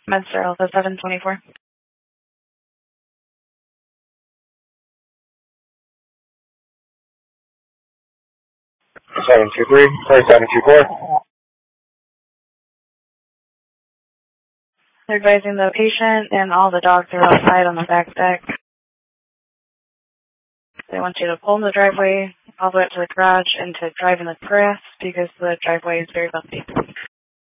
Master Alpha 724. Seven two three. Sorry, 724. They're advising the patient and all the dogs are outside on the back deck. They want you to pull in the driveway all the way up to the garage and to drive in the grass because the driveway is very bumpy.